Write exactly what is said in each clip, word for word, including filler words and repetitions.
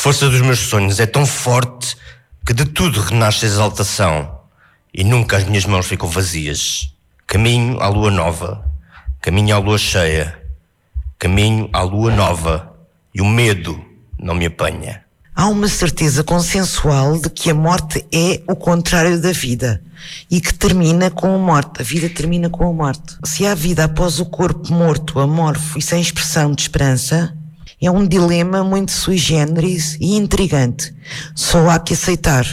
força dos meus sonhos é tão forte que de tudo renasce a exaltação e nunca as minhas mãos ficam vazias. Caminho à lua nova, caminho à lua cheia, caminho à lua nova e o medo não me apanha. Há uma certeza consensual de que a morte é o contrário da vida e que termina com a morte. A vida termina com a morte. Se há vida após o corpo morto, amorfo e sem expressão de esperança, é um dilema muito sui generis e intrigante. Só há que aceitar.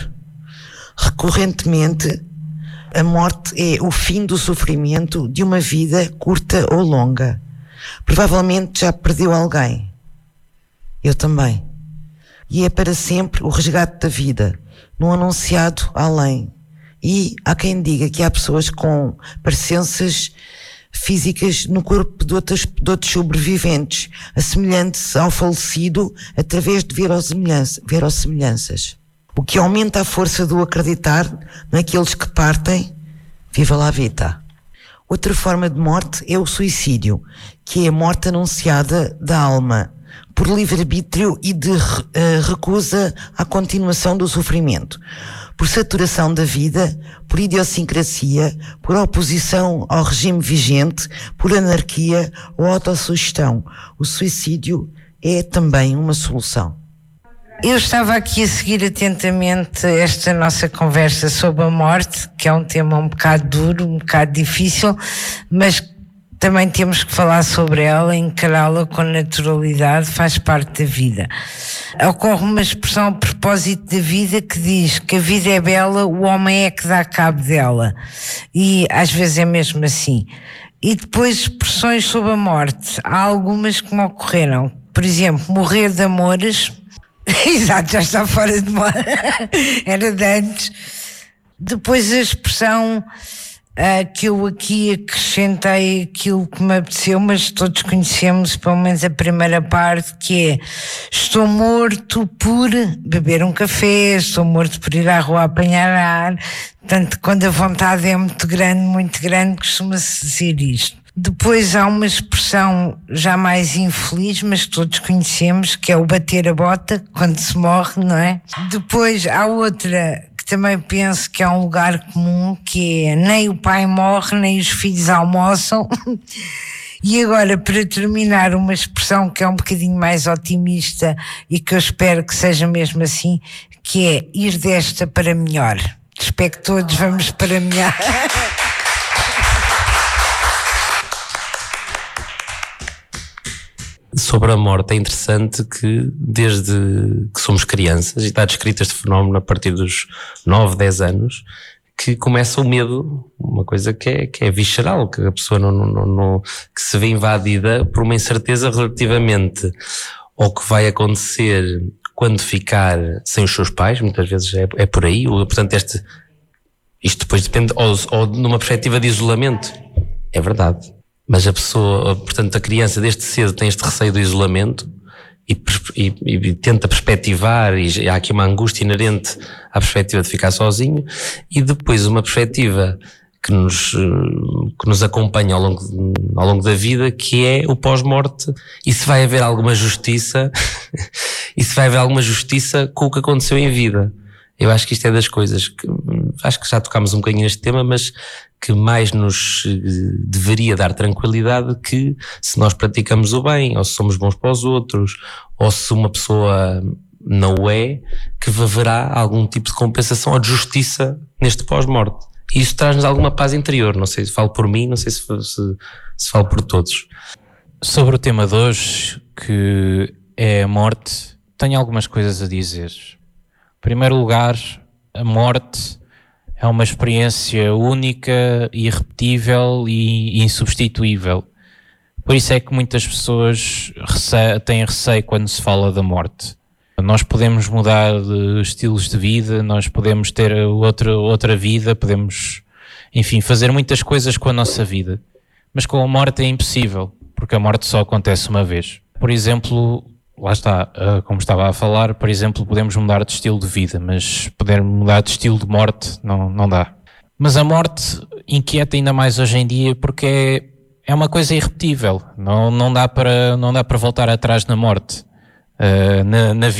Recorrentemente, a morte é o fim do sofrimento de uma vida curta ou longa. Provavelmente já perdeu alguém. Eu também. E é para sempre o resgate da vida, num anunciado além. E há quem diga que há pessoas com parecenças físicas no corpo de, outras, de outros sobreviventes, assemelhando-se ao falecido através de verossemelhança, verossemelhanças. O que aumenta a força do acreditar naqueles que partem, viva la vida. Outra forma de morte é o suicídio, que é a morte anunciada da alma, por livre-arbítrio e de uh, recusa à continuação do sofrimento, por saturação da vida, por idiosincrasia, por oposição ao regime vigente, por anarquia ou autossugestão. O suicídio é também uma solução. Eu estava aqui a seguir atentamente esta nossa conversa sobre a morte, que é um tema um bocado duro, um bocado difícil, mas também temos que falar sobre ela, encará-la com naturalidade, faz parte da vida. Ocorre uma expressão a propósito da vida que diz que a vida é bela, o homem é que dá cabo dela. E às vezes é mesmo assim. E depois expressões sobre a morte. Há algumas que me ocorreram. Por exemplo, morrer de amores. Exato, já está fora de moda. Era de antes. Depois a expressão uh, que eu aqui acrescentei aquilo que me apeteceu, mas todos conhecemos pelo menos a primeira parte, que é: estou morto por beber um café, estou morto por ir à rua apanhar ar. Portanto, quando a vontade é muito grande, muito grande, costuma-se dizer isto. Depois há uma expressão já mais infeliz, mas que todos conhecemos, que é o bater a bota quando se morre, não é? Depois há outra que também penso que é um lugar comum, que é: nem o pai morre, nem os filhos almoçam. E agora, para terminar, uma expressão que é um bocadinho mais otimista e que eu espero que seja mesmo assim, que é ir desta para melhor. Espero que todos vamos para melhor. Sobre a morte, é interessante que desde que somos crianças, e está descrito este fenómeno a partir dos nove, dez anos, que começa o medo, uma coisa que é, que é visceral, que a pessoa não, não, não, que se vê invadida por uma incerteza relativamente ao que vai acontecer quando ficar sem os seus pais. Muitas vezes é, é por aí. Portanto, este, isto depois depende, ou, ou numa perspectiva de isolamento, é verdade. Mas a pessoa, portanto, a criança desde cedo tem este receio do isolamento e, e, e tenta perspectivar, e há aqui uma angústia inerente à perspectiva de ficar sozinho, e depois uma perspectiva que nos, que nos acompanha ao longo, ao longo da vida, que é o pós-morte, e se vai haver alguma justiça, e se vai haver alguma justiça com o que aconteceu em vida. Eu acho que isto é das coisas que, acho que já tocámos um bocadinho neste tema, mas que mais nos deveria dar tranquilidade, que se nós praticamos o bem, ou se somos bons para os outros, ou se uma pessoa não o é, que haverá algum tipo de compensação ou de justiça neste pós-morte. E isso traz-nos alguma paz interior. Não sei se falo por mim, não sei se, se, se falo por todos. Sobre o tema de hoje, que é a morte, tenho algumas coisas a dizer. Em primeiro lugar, a morte é uma experiência única, irrepetível e insubstituível. Por isso é que muitas pessoas rece- têm receio quando se fala da morte. Nós podemos mudar de estilos de vida, nós podemos ter outra, outra vida, podemos, enfim, fazer muitas coisas com a nossa vida. Mas com a morte é impossível, porque a morte só acontece uma vez. Por exemplo, lá está, como estava a falar, por exemplo, podemos mudar de estilo de vida, mas poder mudar de estilo de morte não, não dá. Mas a morte inquieta ainda mais hoje em dia, porque é, é uma coisa irrepetível. Não, não dá para, não dá para voltar atrás na morte, uh, na, na vida.